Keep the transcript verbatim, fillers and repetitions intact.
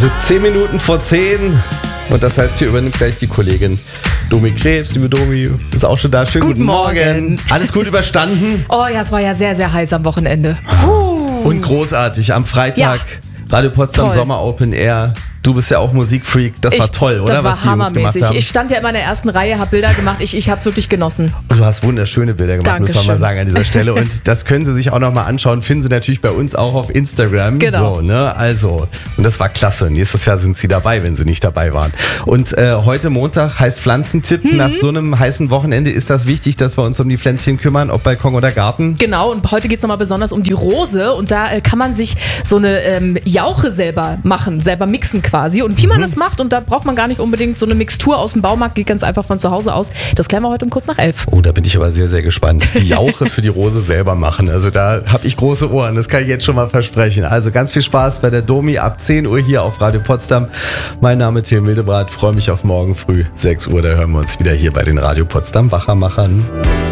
Es ist zehn Minuten vor zehn und das heißt, hier übernimmt gleich die Kollegin Domi Krebs. Liebe Domi, ist auch schon da. Schönen guten, guten Morgen. Morgen. Alles gut überstanden? Oh ja, es war ja sehr, sehr heiß am Wochenende. Uh. Und großartig. Am Freitag ja. Radio Potsdam Toll. Sommer Open Air. Du bist ja auch Musikfreak. Das ich, war toll, oder? Das war was die Jungs gemacht haben. Ich stand ja immer in der ersten Reihe, habe Bilder gemacht. Ich, ich habe es wirklich genossen. Du hast wunderschöne Bilder gemacht, Dankeschön. muss man mal sagen an dieser Stelle. Und das können Sie sich auch nochmal anschauen. Finden Sie natürlich bei uns auch auf Instagram. Genau. So, ne? Also, und das war klasse. Nächstes Jahr sind Sie dabei, wenn Sie nicht dabei waren. Und äh, heute Montag heißt Pflanzentipp. Mhm. Nach so einem heißen Wochenende ist das wichtig, dass wir uns um die Pflänzchen kümmern, ob Balkon oder Garten. Genau, und heute geht es nochmal besonders um die Rose. Und da äh, kann man sich so eine ähm, Jauche selber machen, selber mixen quasi. Und wie man das macht, und da braucht man gar nicht unbedingt so eine Mixtur aus dem Baumarkt, geht ganz einfach von zu Hause aus. Das klären wir heute um kurz nach elf. Oh, da bin ich aber sehr, sehr gespannt. Die Jauche für die Rose selber machen. Also da habe ich große Ohren, das kann ich jetzt schon mal versprechen. Also ganz viel Spaß bei der Domi ab zehn Uhr hier auf Radio Potsdam. Mein Name ist Tim Mildebrat, freue mich auf morgen früh sechs Uhr. Da hören wir uns wieder hier bei den Radio Potsdam Wachermachern.